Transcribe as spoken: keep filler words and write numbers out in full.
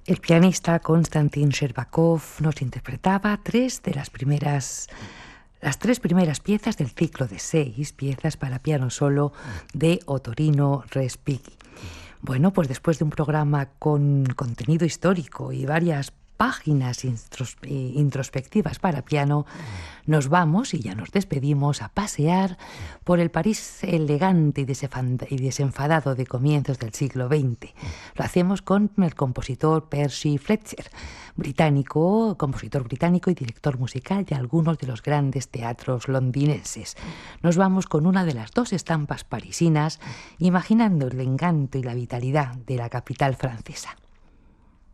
El pianista Konstantin Sherbakov nos interpretaba tres de las primeras, las tres primeras piezas del ciclo de seis piezas para piano solo de Ottorino Respighi. Bueno, pues después de un programa con contenido histórico y varias páginas introspectivas para piano, nos vamos y ya nos despedimos a pasear por el París elegante y desenfadado de comienzos del siglo veinte. Lo hacemos con el compositor Percy Fletcher, británico, compositor británico y director musical de algunos de los grandes teatros londinenses. Nos vamos con una de las dos estampas parisinas, imaginando el encanto y la vitalidad de la capital francesa.